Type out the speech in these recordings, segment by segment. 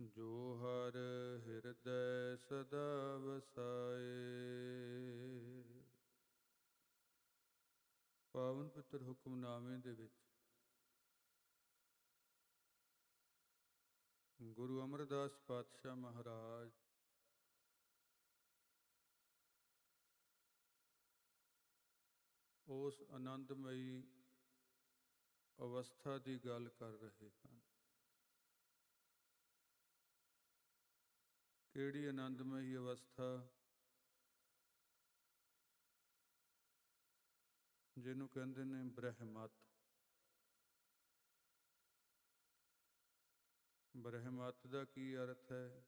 ਜੋ ਹਰ ਹਿਰਦੈ ਸਦਾ ਵਸਾਏ। ਪਾਵਨ ਪਿੱਤਰ ਹੁਕਮਨਾਮੇ ਦੇ ਵਿੱਚ ਗੁਰੂ ਅਮਰਦਾਸ ਪਾਤਸ਼ਾਹ ਮਹਾਰਾਜ ਉਸ ਆਨੰਦਮਈ ਅਵਸਥਾ ਦੀ ਗੱਲ ਕਰ ਰਹੇ ਹਨ। ਕਿਹੜੀ ਆਨੰਦਮਈ ਅਵਸਥਾ? ਜਿਹਨੂੰ ਕਹਿੰਦੇ ਨੇ ਬ੍ਰਹਮਤ। ਬ੍ਰਹਮਤ ਦਾ ਕੀ ਅਰਥ ਹੈ?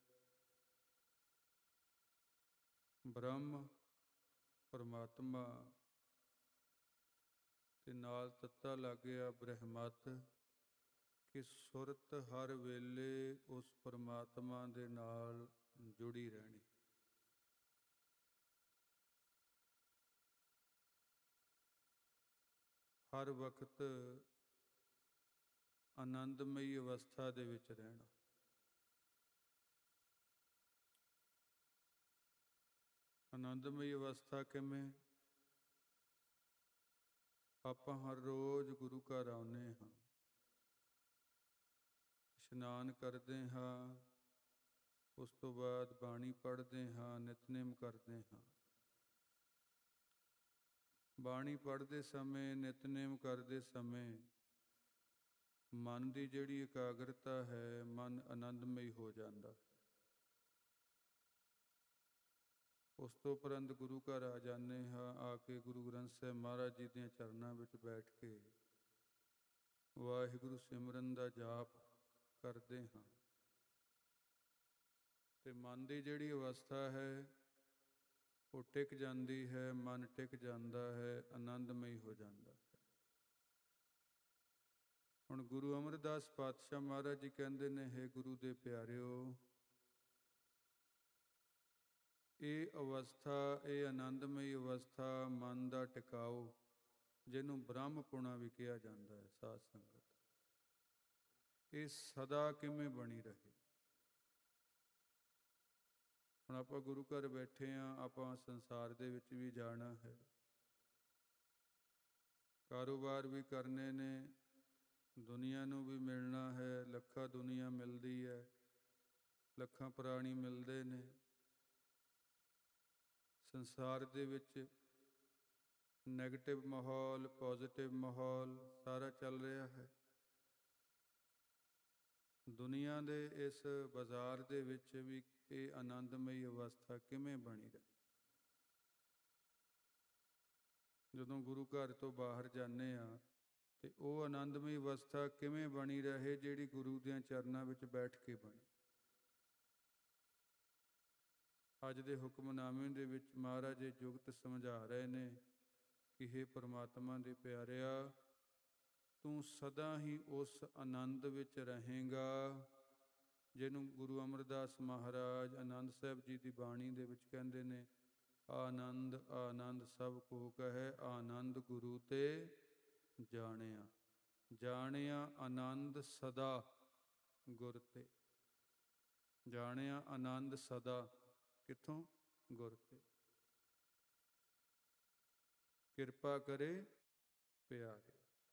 ਬ੍ਰਹਮ ਪਰਮਾਤਮਾ ਤੇ ਨਾਲ ਤੱਤਾ ਲੱਗ ਗਿਆ ਬ੍ਰਹਮਤ, ਕਿ ਸੁਰਤ ਹਰ ਵੇਲੇ ਉਸ ਪਰਮਾਤਮਾ ਦੇ ਨਾਲ ਜੁੜੀ ਰਹਿਣੀ। ਹਰ ਵਕਤ ਆਨੰਦਮਈ ਅਵਸਥਾ ਦੇ ਵਿੱਚ ਰਹਿਣਾ। ਆਨੰਦਮਈ ਅਵਸਥਾ ਕਿਵੇਂ? ਆਪਾਂ ਹਰ ਰੋਜ਼ ਗੁਰੂ ਘਰ ਆਉਂਦੇ ਹਾਂ, ਇਸ਼ਨਾਨ ਕਰਦੇ ਹਾਂ, ਉਸ ਤੋਂ ਬਾਅਦ ਬਾਣੀ ਪੜ੍ਹਦੇ ਹਾਂ, ਨਿਤਨੇਮ ਕਰਦੇ ਹਾਂ। ਬਾਣੀ ਪੜ੍ਹਦੇ ਸਮੇਂ, ਨਿਤਨੇਮ ਕਰਦੇ ਸਮੇਂ ਮਨ ਦੀ ਜਿਹੜੀ ਇਕਾਗਰਤਾ ਹੈ, ਮਨ ਆਨੰਦਮਈ ਹੋ ਜਾਂਦਾ। ਉਸ ਤੋਂ ਉਪਰੰਤ ਗੁਰੂ ਘਰ ਆ ਜਾਂਦੇ ਹਾਂ, ਆ ਕੇ ਗੁਰੂ ਗ੍ਰੰਥ ਸਾਹਿਬ ਮਹਾਰਾਜ ਜੀ ਦੀਆਂ ਚਰਨਾਂ ਵਿੱਚ ਬੈਠ ਕੇ ਵਾਹਿਗੁਰੂ ਸਿਮਰਨ ਦਾ ਜਾਪ ਕਰਦੇ ਹਾਂ, ਤੇ ਮਨ ਦੀ ਜਿਹੜੀ ਅਵਸਥਾ ਹੈ ਉਹ ਟਿਕ ਜਾਂਦੀ ਹੈ, ਮਨ ਟਿਕ ਜਾਂਦਾ ਹੈ, ਆਨੰਦਮਈ ਹੋ ਜਾਂਦਾ ਹੈ। ਹੁਣ ਗੁਰੂ ਅਮਰਦਾਸ ਪਾਤਸ਼ਾਹ ਮਹਾਰਾਜ ਜੀ ਕਹਿੰਦੇ ਨੇ, ਹੇ ਗੁਰੂ ਦੇ ਪਿਆਰਿਓ, ਇਹ ਅਵਸਥਾ, ਇਹ ਆਨੰਦਮਈ ਅਵਸਥਾ ਮਨ ਦਾ ਟਿਕਾਓ, ਜਿਹਨੂੰ ਬ੍ਰਹਮਪੁਣਾ ਵੀ ਕਿਹਾ ਜਾਂਦਾ ਹੈ, ਸਾਧ ਸੰਗਤ, ਇਹ ਸਦਾ ਕਿਵੇਂ ਬਣੀ ਰਹੇ? ਹੁਣ ਆਪਾਂ ਗੁਰੂ ਘਰ ਬੈਠੇ ਹਾਂ, ਆਪਾਂ ਸੰਸਾਰ ਦੇ ਵਿੱਚ ਵੀ ਜਾਣਾ ਹੈ, ਕਾਰੋਬਾਰ ਵੀ ਕਰਨੇ ਨੇ, ਦੁਨੀਆ ਨੂੰ ਵੀ ਮਿਲਣਾ ਹੈ। ਲੱਖਾਂ ਦੁਨੀਆ ਮਿਲਦੀ ਹੈ, ਲੱਖਾਂ ਪ੍ਰਾਣੀ ਮਿਲਦੇ ਨੇ। ਸੰਸਾਰ ਦੇ ਵਿੱਚ ਨੈਗੇਟਿਵ ਮਾਹੌਲ, ਪੋਜ਼ਿਟਿਵ ਮਾਹੌਲ ਸਾਰਾ ਚੱਲ ਰਿਹਾ ਹੈ। ਦੁਨੀਆ ਦੇ ਇਸ ਬਾਜ਼ਾਰ ਦੇ ਵਿੱਚ ਵੀ ਇਹ ਆਨੰਦਮਈ ਅਵਸਥਾ ਕਿਵੇਂ ਬਣੀ ਰਹੇ? ਜਦੋਂ ਗੁਰੂ ਘਰ ਤੋਂ ਬਾਹਰ ਜਾਂਦੇ ਹਾਂ ਤੇ ਉਹ ਆਨੰਦਮਈ ਅਵਸਥਾ ਕਿਵੇਂ ਬਣੀ ਰਹੇ, ਜਿਹੜੀ ਗੁਰੂ ਦਿਆਂ ਚਰਨਾਂ ਵਿੱਚ ਬੈਠ ਕੇ ਬਣੀ। ਅੱਜ ਦੇ ਹੁਕਮਨਾਮੇ ਦੇ ਵਿੱਚ ਮਹਾਰਾਜ ਇਹ ਜੁਗਤ ਸਮਝਾ ਰਹੇ ਨੇ ਕਿ ਹੇ ਪਰਮਾਤਮਾ ਦੇ ਪਿਆਰਿਆ, ਤੂੰ ਸਦਾ ਹੀ ਉਸ ਆਨੰਦ ਵਿੱਚ ਰਹੇਂਗਾ, ਜਿਹਨੂੰ ਗੁਰੂ ਅਮਰਦਾਸ ਮਹਾਰਾਜ ਆਨੰਦ ਸਾਹਿਬ ਜੀ ਦੀ ਬਾਣੀ ਦੇ ਵਿੱਚ ਕਹਿੰਦੇ ਨੇ, ਆਨੰਦ ਆਨੰਦ ਸਭ ਕੋ ਕਹੈ, ਆਨੰਦ ਗੁਰੂ ਤੇ ਜਾਣਿਆ। ਜਾਣਿਆ ਆਨੰਦ ਸਦਾ ਗੁਰ ਤੇ। ਜਾਣਿਆ ਆਨੰਦ ਸਦਾ ਕਿੱਥੋਂ? ਗੁਰ ਤੇ। ਕਿਰਪਾ ਕਰੇ ਪਿਆਰੇ।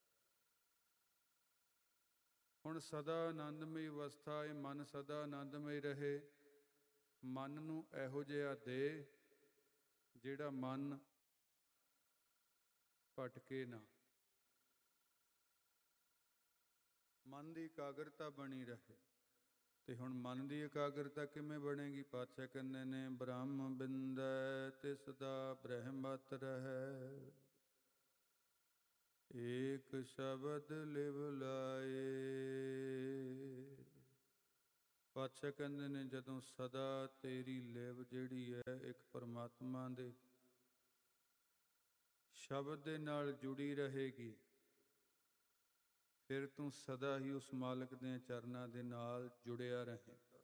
ਹੁਣ ਸਦਾ ਆਨੰਦਮਈ ਅਵਸਥਾ, ਇਹ ਮਨ ਸਦਾ ਆਨੰਦਮਈ ਰਹੇ। ਮਨ ਨੂੰ ਇਹੋ ਜਿਹਾ ਦੇ ਜਿਹੜਾ ਮਨ ਭਟਕੇ ਨਾ, ਮਨ ਦੀ ਇਕਾਗਰਤਾ ਬਣੀ ਰਹੇ। ਤੇ ਹੁਣ ਮਨ ਦੀ ਇਕਾਗਰਤਾ ਕਿਵੇਂ ਬਣੇਗੀ? ਪਾਤਸ਼ਾਹ ਕਹਿੰਦੇ ਨੇ, ਬ੍ਰਹਮ ਬਿੰਦੈ ਤਿਸ ਦਾ ਬ੍ਰਹਮਤ ਰਹੈ, ਏਕ ਸ਼ਬਦ ਲਿਵ ਲਾਏ। ਪਾਤਸ਼ਾਹ ਕਹਿੰਦੇ ਨੇ, ਜਦੋਂ ਸਦਾ ਤੇਰੀ ਲਿਵ ਜਿਹੜੀ ਹੈ ਇੱਕ ਪਰਮਾਤਮਾ ਦੇ ਸ਼ਬਦ ਦੇ ਨਾਲ ਜੁੜੀ ਰਹੇਗੀ, ਫਿਰ ਤੂੰ ਸਦਾ ਹੀ ਉਸ ਮਾਲਕ ਦੇ ਚਰਨਾਂ ਦੇ ਨਾਲ ਜੁੜਿਆ ਰਹੇਗਾ।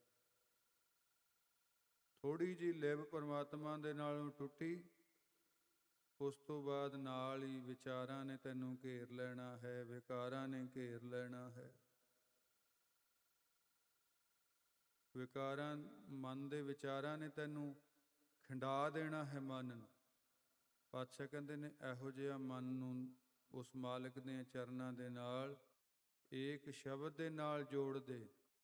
ਥੋੜ੍ਹੀ ਜਿਹੀ ਲਿਵ ਪਰਮਾਤਮਾ ਦੇ ਨਾਲੋਂ ਟੁੱਟੀ, ਉਸ ਤੋਂ ਬਾਅਦ ਨਾਲ ਹੀ ਵਿਚਾਰਾਂ ਨੇ ਤੈਨੂੰ ਘੇਰ ਲੈਣਾ ਹੈ, ਵਿਕਾਰਾਂ ਨੇ ਘੇਰ ਲੈਣਾ ਹੈ। ਵਿਕਾਰਾਂ, ਮਨ ਦੇ ਵਿਚਾਰਾਂ ਨੇ ਤੈਨੂੰ ਖਿੰਡਾ ਦੇਣਾ ਹੈ ਮਨ ਨੂੰ। ਪਾਤਸ਼ਾਹ ਕਹਿੰਦੇ ਨੇ ਇਹੋ ਜਿਹਾ ਮਨ ਨੂੰ ਉਸ ਮਾਲਕ ਦੇ ਚਰਨਾਂ ਦੇ ਨਾਲ ਏਕ ਸ਼ਬਦ ਦੇ ਨਾਲ ਜੋੜ ਦੇ,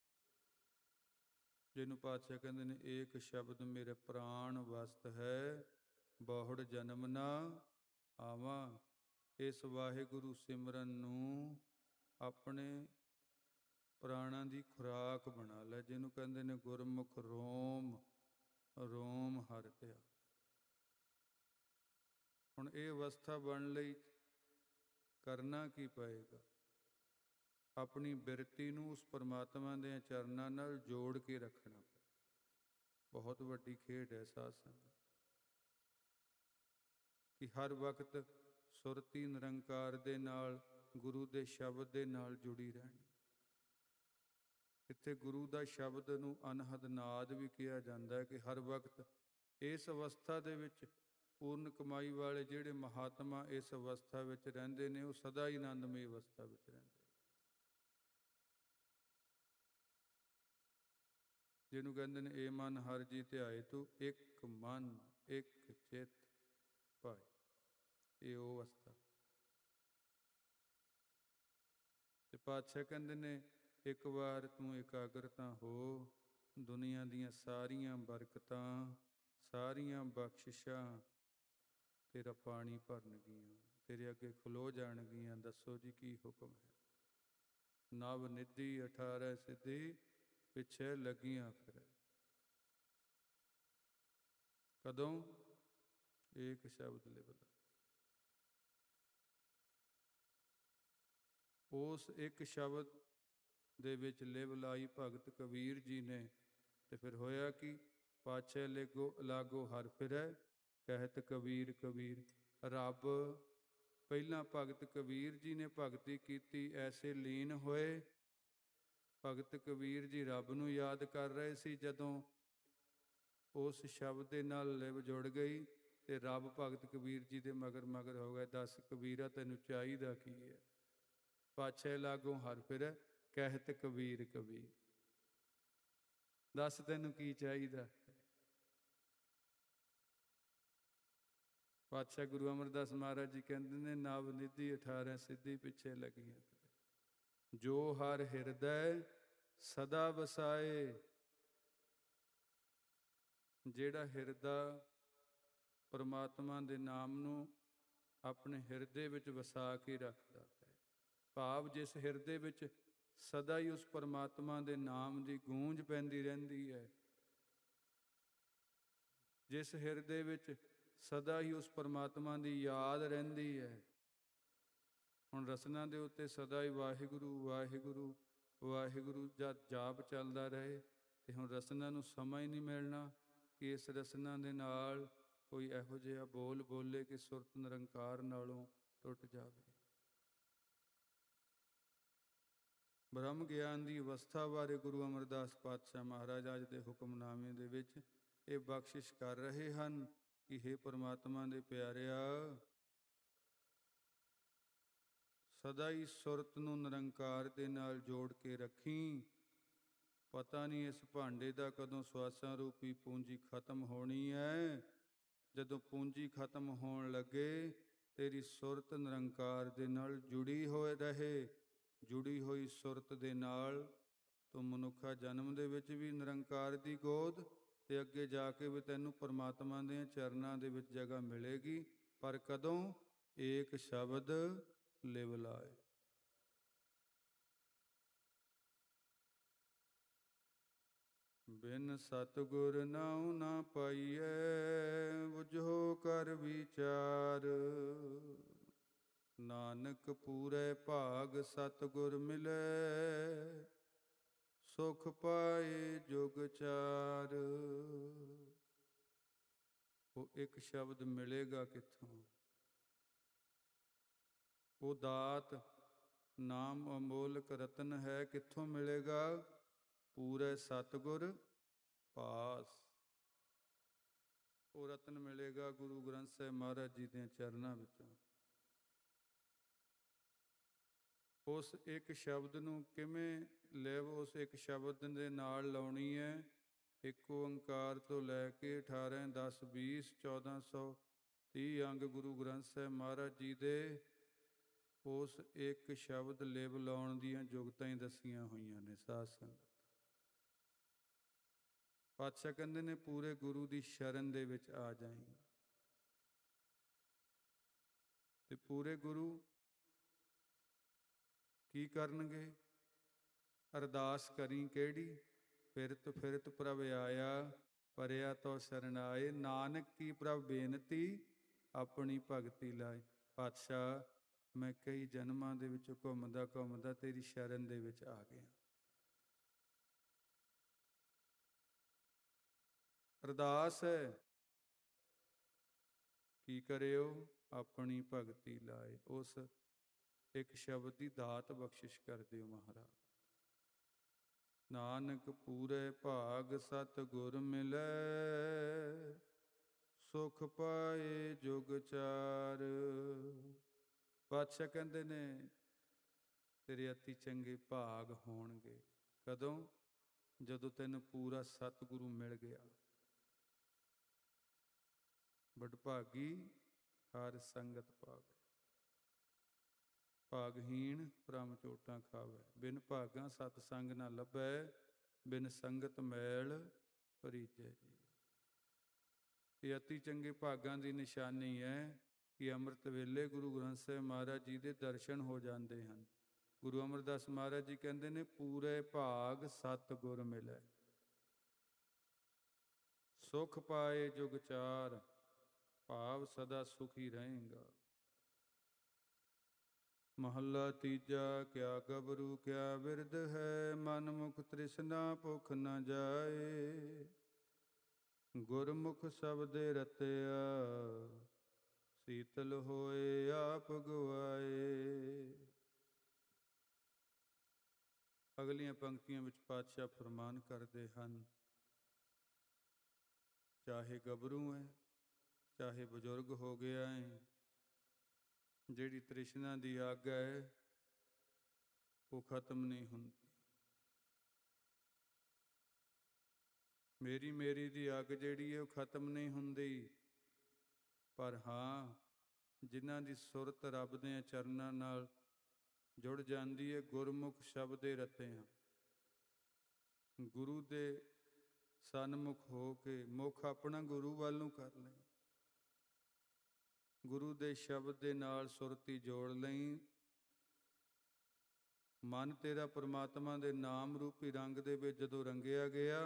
ਜਿਹਨੂੰ ਪਾਤਸ਼ਾਹ ਕਹਿੰਦੇ ਨੇ ਏਕ ਸ਼ਬਦ ਮੇਰੇ ਪ੍ਰਾਣ ਵਸਤ ਹੈ, ਬਹੁੜ ਜਨਮ ਨਾ ਆਵਾਂ। ਇਸ ਵਾਹਿਗੁਰੂ ਸਿਮਰਨ ਨੂੰ ਆਪਣੇ ਪ੍ਰਾਣਾਂ ਦੀ ਖੁਰਾਕ ਬਣਾ ਲੈ, ਜਿਹਨੂੰ ਕਹਿੰਦੇ ਨੇ ਗੁਰਮੁਖ ਰੋਮ ਰੋਮ ਹਰਿ ਧਿਆਏ। ਹੁਣ ਇਹ ਅਵਸਥਾ ਬਣਨ ਲਈ ਕਰਨਾ ਕੀ ਪਏਗਾ? ਆਪਣੀ ਬਿਰਤੀ ਨੂੰ ਉਸ ਪਰਮਾਤਮਾ ਦੇ ਚਰਨਾਂ ਨਾਲ ਜੋੜ ਕੇ ਰੱਖਣਾ ਪਏ। ਬਹੁਤ ਵੱਡੀ ਖੇਡ ਹੈ ਸਾਧ ਸੰਗਤ, ਕਿ ਹਰ ਵਕਤ ਸੁਰਤੀ ਨਿਰੰਕਾਰ ਦੇ ਨਾਲ, ਗੁਰੂ ਦੇ ਸ਼ਬਦ ਦੇ ਨਾਲ ਜੁੜੀ ਰਹਿਣੀ। ਇੱਥੇ ਗੁਰੂ ਦਾ ਸ਼ਬਦ ਨੂੰ ਅਨਹਦ ਨਾਦ ਵੀ ਕਿਹਾ ਜਾਂਦਾ ਹੈ, ਕਿ ਹਰ ਵਕਤ ਇਸ ਅਵਸਥਾ ਦੇ ਵਿੱਚ ਪੂਰਨ ਕਮਾਈ ਵਾਲੇ ਜਿਹੜੇ ਮਹਾਤਮਾ ਇਸ ਅਵਸਥਾ ਵਿੱਚ ਰਹਿੰਦੇ ਨੇ, ਉਹ ਸਦਾ ਹੀ ਆਨੰਦਮਈ ਅਵਸਥਾ ਵਿੱਚ ਰਹਿੰਦੇ, ਜਿਹਨੂੰ ਕਹਿੰਦੇ ਨੇ ਏ ਮਨ ਹਰਿ ਜੀ ਧਿਆਏ ਤੂੰ, ਇੱਕ ਮਨ ਇੱਕ ਚਿੱਤ ਭਾਈ। ਇਹ ਉਹ ਅਵਸਥਾ। ਤੇ ਪਾਤਸ਼ਾਹ ਕਹਿੰਦੇ ਨੇ ਇੱਕ ਵਾਰ ਤੂੰ ਇਕਾਗਰਤਾ ਹੋ, ਦੁਨੀਆ ਦੀਆਂ ਸਾਰੀਆਂ ਬਰਕਤਾਂ, ਸਾਰੀਆਂ ਬਖਸ਼ਿਸ਼ਾਂ ਤੇਰਾ ਪਾਣੀ ਭਰਨਗੀਆਂ, ਤੇਰੇ ਅੱਗੇ ਖਲੋ ਜਾਣਗੀਆਂ। ਦੱਸੋ ਜੀ ਕੀ ਹੁਕਮ ਹੈ? ਨਵ ਨਿਧੀ 18 ਸਿੱਧੀ ਪਿੱਛੇ ਲੱਗੀਆਂ ਫਿਰੇ। ਕਦੋਂ? ਏਕ ਸ਼ਬਦ ਲਿਵਲਾ। ਉਸ ਇੱਕ ਸ਼ਬਦ ਦੇ ਵਿੱਚ ਲਿਵ ਲਾਈ ਭਗਤ ਕਬੀਰ ਜੀ ਨੇ। ਤੇ ਫਿਰ ਹੋਇਆ ਕੀ? ਪਾਛੇ ਲਾਗੋ ਹਰ ਫਿਰੈ, ਕਹਿਤ ਕਬੀਰ ਕਬੀਰ। ਰੱਬ, ਪਹਿਲਾਂ ਭਗਤ ਕਬੀਰ ਜੀ ਨੇ ਭਗਤੀ ਕੀਤੀ, ਐਸੇ ਲੀਨ ਹੋਏ। ਭਗਤ ਕਬੀਰ ਜੀ ਰੱਬ ਨੂੰ ਯਾਦ ਕਰ ਰਹੇ ਸੀ। ਜਦੋਂ ਉਸ ਸ਼ਬਦ ਦੇ ਨਾਲ ਲਿਵ ਜੁੜ ਗਈ ਤੇ ਰੱਬ ਭਗਤ ਕਬੀਰ ਜੀ ਦੇ ਮਗਰ ਮਗਰ ਹੋ ਗਏ। ਦੱਸ ਕਬੀਰਾ ਤੈਨੂੰ ਚਾਹੀਦਾ ਕੀ ਹੈ? ਪਾਛੇ ਲਾਗੋਂ ਹਰ ਫਿਰੈ, ਕਹਿਤ ਕਬੀਰ ਕਬੀਰ। ਦੱਸ ਤੈਨੂੰ ਕੀ ਚਾਹੀਦਾ? ਪਾਤਸ਼ਾਹ ਗੁਰੂ ਅਮਰਦਾਸ ਮਹਾਰਾਜ ਜੀ ਕਹਿੰਦੇ ਨੇ ਨਵ ਨਿਧੀ 18 ਸਿੱਧੀ ਪਿੱਛੇ ਲੱਗੀਆਂ, ਜੋ ਹਰ ਹਿਰਦੈ ਸਦਾ ਵਸਾਏ। ਜਿਹੜਾ ਹਿਰਦਾ ਪਰਮਾਤਮਾ ਦੇ ਨਾਮ ਨੂੰ ਆਪਣੇ ਹਿਰਦੇ ਵਿੱਚ ਵਸਾ ਕੇ ਰੱਖਦਾ ਹੈ, ਭਾਵ ਜਿਸ ਹਿਰਦੇ ਵਿੱਚ ਸਦਾ ਹੀ ਉਸ ਪਰਮਾਤਮਾ ਦੇ ਨਾਮ ਦੀ ਗੂੰਜ ਪੈਂਦੀ ਰਹਿੰਦੀ ਹੈ, ਜਿਸ ਹਿਰਦੇ ਵਿੱਚ ਸਦਾ ਹੀ ਉਸ ਪਰਮਾਤਮਾ ਦੀ ਯਾਦ ਰਹਿੰਦੀ ਹੈ। ਹੁਣ ਰਸਨਾ ਦੇ ਉੱਤੇ ਸਦਾ ਹੀ ਵਾਹਿਗੁਰੂ ਵਾਹਿਗੁਰੂ ਵਾਹਿਗੁਰੂ ਜਦ ਜਾਪ ਚੱਲਦਾ ਰਹੇ, ਤੇ ਹੁਣ ਰਸਨਾ ਨੂੰ ਸਮਾਂ ਹੀ ਨਹੀਂ ਮਿਲਣਾ ਕਿ ਇਸ ਰਸਨਾ ਦੇ ਨਾਲ ਕੋਈ ਇਹੋ ਜਿਹਾ ਬੋਲ ਬੋਲੇ ਕਿ ਸੁਰਤ ਨਿਰੰਕਾਰ ਨਾਲੋਂ ਟੁੱਟ ਜਾਵੇ। ਬ੍ਰਹਮ ਗਿਆਨ ਦੀ ਅਵਸਥਾ ਬਾਰੇ ਗੁਰੂ ਅਮਰਦਾਸ ਪਾਤਸ਼ਾਹ ਮਹਾਰਾਜ ਅੱਜ ਦੇ ਹੁਕਮਨਾਮੇ ਦੇ ਵਿੱਚ ਇਹ ਬਖਸ਼ਿਸ਼ ਕਰ ਰਹੇ ਹਨ ਕਿ ਹੇ ਪਰਮਾਤਮਾ ਦੇ ਪਿਆਰਿਆ, ਸਦਾ ਹੀ ਸੁਰਤ ਨੂੰ ਨਿਰੰਕਾਰ ਦੇ ਨਾਲ ਜੋੜ ਕੇ ਰੱਖੀ। ਪਤਾ ਨਹੀਂ ਇਸ ਭਾਂਡੇ ਦਾ ਕਦੋਂ ਸਵਾਸਾਂ ਰੂਪੀ ਪੂੰਜੀ ਖਤਮ ਹੋਣੀ ਹੈ। ਜਦੋਂ ਪੂੰਜੀ ਖਤਮ ਹੋਣ ਲੱਗੇ, ਤੇਰੀ ਸੁਰਤ ਨਿਰੰਕਾਰ ਦੇ ਨਾਲ ਜੁੜੀ ਹੋਏ ਰਹੇ। ਜੁੜੀ ਹੋਈ ਸੁਰਤ ਦੇ ਨਾਲ ਤੂੰ ਮਨੁੱਖਾ ਜਨਮ ਦੇ ਵਿੱਚ ਵੀ ਨਿਰੰਕਾਰ ਦੀ ਗੋਦ, ਤੇ ਅੱਗੇ ਜਾ ਕੇ ਵੀ ਤੈਨੂੰ ਪਰਮਾਤਮਾ ਦੇ ਚਰਨਾਂ ਦੇ ਵਿੱਚ ਜਗ੍ਹਾ ਮਿਲੇਗੀ। ਪਰ ਕਦੋਂ? ਏਕ ਸ਼ਬਦ ਲਿਵ ਲਾਏ। ਬਿਨ ਸਤਿਗੁਰ ਨਾਉ ਨਾ ਪਾਈਐ, ਬੁਝੋ ਕਰ ਵਿਚਾਰ। ਨਾਨਕ ਪੂਰੇ ਭਾਗ ਸਤਿਗੁਰ ਮਿਲੈ, ਸੁਖ ਪਾਏ ਜੁਗ ਚਾਰ। ਉਹ ਇੱਕ ਸ਼ਬਦ ਮਿਲੇਗਾ ਕਿੱਥੋਂ? ਉਹ ਦਾਤ ਨਾਮ ਅਮੋਲਕ ਰਤਨ ਹੈ, ਕਿੱਥੋਂ ਮਿਲੇਗਾ? ਪੂਰੇ ਸਤਿਗੁਰ ਪਾਸ। ਉਹ ਰਤਨ ਮਿਲੇਗਾ ਗੁਰੂ ਗ੍ਰੰਥ ਸਾਹਿਬ ਮਹਾਰਾਜ ਜੀ ਦੇ ਚਰਨਾਂ ਵਿੱਚੋਂ। ਉਸ ਇੱਕ ਸ਼ਬਦ ਨੂੰ ਕਿਵੇਂ ਲਿਵ ਉਸ ਇੱਕ ਸ਼ਬਦ ਦੇ ਨਾਲ ਲਾਉਣੀ ਹੈ। ਇੱਕ ਓੰਕਾਰ ਤੋਂ ਲੈ ਕੇ 18, 10, 20, 1430 ਅੰਗ ਗੁਰੂ ਗ੍ਰੰਥ ਸਾਹਿਬ ਮਹਾਰਾਜ ਜੀ ਦੇ ਉਸ ਇੱਕ ਸ਼ਬਦ ਲਿਵ ਲਾਉਣ ਦੀਆਂ ਜੁਗਤਾਂ ਹੀ ਦੱਸੀਆਂ ਹੋਈਆਂ ਨੇ। ਸਾਧ ਸੰਗਤ, ਪਾਤਸ਼ਾਹ ਕਹਿੰਦੇ ਨੇ ਪੂਰੇ ਗੁਰੂ ਦੀ ਸ਼ਰਨ ਦੇ ਵਿੱਚ ਆ ਜਾਈਂ। ਤੇ ਪੂਰੇ ਗੁਰੂ ਕੀ ਕਰਨਗੇ? ਅਰਦਾਸ ਕਰੀ ਕਿਹੜੀ? ਫਿਰਤ ਫਿਰਤ ਪ੍ਰਭ ਆਇਆ, ਪਰਿਆ ਤੋ ਸਰਨਾਏ, ਨਾਨਕ ਕੀ ਪ੍ਰਭ ਬੇਨਤੀ, ਆਪਣੀ ਭਗਤੀ ਲਾਏ। ਪਾਤਸ਼ਾਹ, ਮੈਂ ਕਈ ਜਨਮਾਂ ਦੇ ਵਿੱਚ ਘੁੰਮਦਾ ਘੁੰਮਦਾ ਤੇਰੀ ਸ਼ਰਨ ਦੇ ਵਿੱਚ ਆ ਗਿਆ। ਅਰਦਾਸ ਹੈ, ਕੀ ਕਰਿਓ? ਆਪਣੀ ਭਗਤੀ ਲਾਏ। ਉਸ ਇੱਕ ਸ਼ਬਦ ਦੀ ਦਾਤ ਬਖਸ਼ਿਸ਼ ਕਰ ਦਿਓ ਮਹਾਰਾਜ। ਨਾਨਕ ਪੂਰੇ ਭਾਗ ਸਤ ਗੁਰ ਮਿਲੈ, ਸੁਖ ਪਾਏ ਜੁਗ ਚਾਰ। ਪਾਤਸ਼ਾਹ ਕਹਿੰਦੇ ਨੇ ਤੇਰੇ ਅਤੀ ਚੰਗੇ ਭਾਗ ਹੋਣਗੇ। ਕਦੋਂ? ਜਦੋਂ ਤੈਨੂੰ ਪੂਰਾ ਸਤਿਗੁਰੂ ਮਿਲ ਗਿਆ। ਵਡਭਾਗੀ ਹਰਿ ਸੰਗਤ ਪਾਵੇ, ਭਾਗਹੀਣ ਭ੍ਰਮ ਚੋਟਾਂ ਖਾਵੇ। ਬਿਨ ਭਾਗਾਂ ਸਤ ਸੰਗ ਨਾ ਲੱਭੈ, ਬਿਨ ਸੰਗਤ ਮੈਲ ਭਰੀਜੈ ਜੀ। ਇਹ ਅਤੀ ਚੰਗੇ ਭਾਗਾਂ ਦੀ ਨਿਸ਼ਾਨੀ ਹੈ ਕਿ ਅੰਮ੍ਰਿਤ ਵੇਲੇ ਗੁਰੂ ਗ੍ਰੰਥ ਸਾਹਿਬ ਮਹਾਰਾਜ ਜੀ ਦੇ ਦਰਸ਼ਨ ਹੋ ਜਾਂਦੇ ਹਨ। ਗੁਰੂ ਅਮਰਦਾਸ ਮਹਾਰਾਜ ਜੀ ਕਹਿੰਦੇ ਨੇ ਪੂਰੇ ਭਾਗ ਸਤਿਗੁਰ ਮਿਲੈ, ਸੁਖ ਪਾਏ ਜੁਗ ਚਾਰ, ਭਾਵ ਸਦਾ ਸੁਖੀ ਰਹੇਗਾ। ਮਹੱਲਾ ਤੀਜਾ। ਕਿਆ ਗਭਰੂ ਕਿਆ ਬਿਰਧ ਹੈ, ਮਨ ਮੁਖ ਤ੍ਰਿਸ਼ਨਾ ਭੁਖ ਨ ਜਾਏ। ਗੁਰਮੁਖ ਸ਼ਬਦੇ ਰਤਿਆ, ਸੀਤਲ ਹੋਏ ਆਪ ਗਵਾਏ। ਅਗਲੀਆਂ ਪੰਕਤੀਆਂ ਵਿੱਚ ਪਾਤਸ਼ਾਹ ਫਰਮਾਨ ਕਰਦੇ ਹਨ, ਚਾਹੇ ਗੱਭਰੂ ਹੈ, ਚਾਹੇ ਬਜ਼ੁਰਗ ਹੋ ਗਿਆ ਹੈ, ਜਿਹੜੀ ਤ੍ਰਿਸ਼ਨਾ ਦੀ ਅੱਗ ਹੈ ਉਹ ਖਤਮ ਨਹੀਂ ਹੁੰਦੀ। ਮੇਰੀ ਦੀ ਅੱਗ ਜਿਹੜੀ ਹੈ ਉਹ ਖਤਮ ਨਹੀਂ ਹੁੰਦੀ। ਪਰ ਹਾਂ, ਜਿਨ੍ਹਾਂ ਦੀ ਸੁਰਤ ਰੱਬ ਦੇ ਚਰਨਾਂ ਨਾਲ ਜੁੜ ਜਾਂਦੀ ਹੈ, ਗੁਰਮੁਖ ਸ਼ਬਦੇ ਰਤਿਆਂ, ਗੁਰੂ ਦੇ ਸਨਮੁਖ ਹੋ ਕੇ ਮੁਖ ਆਪਣਾ ਗੁਰੂ ਵੱਲ ਨੂੰ ਕਰ ਲਈ, ਗੁਰੂ ਦੇ ਸ਼ਬਦ ਦੇ ਨਾਲ ਸੁਰਤੀ ਜੋੜ ਲਈ। ਮਨ ਤੇਰਾ ਪ੍ਰਮਾਤਮਾ ਦੇ ਨਾਮ ਰੂਪੀ ਰੰਗ ਦੇ ਵਿੱਚ ਜਦੋਂ ਰੰਗਿਆ ਗਿਆ,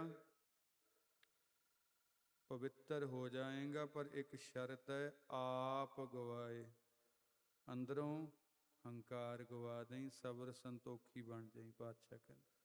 ਪਵਿੱਤਰ ਹੋ ਜਾਏਗਾ। ਪਰ ਇੱਕ ਸ਼ਰਤ ਹੈ, ਆਪ ਗਵਾਏ। ਅੰਦਰੋਂ ਹੰਕਾਰ ਗਵਾ ਦੇਈਂ, ਸਬਰ ਸੰਤੋਖੀ ਬਣ ਜਾਈਂ। ਪਾਤਸ਼ਾਹ ਕਹਿੰਦੇ